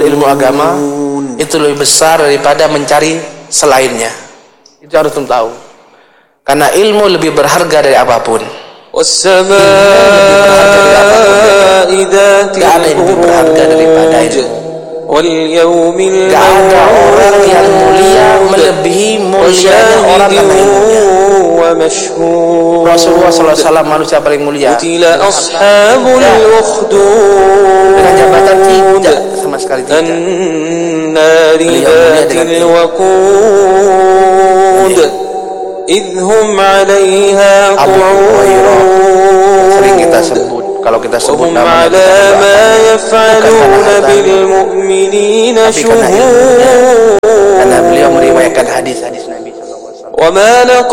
ilmu agama itu lebih besar daripada mencari selainnya. Itu harus kamu tahu. Karena ilmu lebih berharga dari apapun. Gak ada yang lebih berharga daripada ilmu. Gak ada orang yang mulia melebihi mulianya orang karena ilmunya. Rasulullah SAW manusia paling mulia. Dengan jabatan tidak, sama sekali tidak. Beliau mulia dengan ilmu. Abu Hurairah sering kita sebut. Kalau kita sebut nama kita tapi karena ilmunya, karena beliau meriwayatkan hadis-hadis Nabi SAW.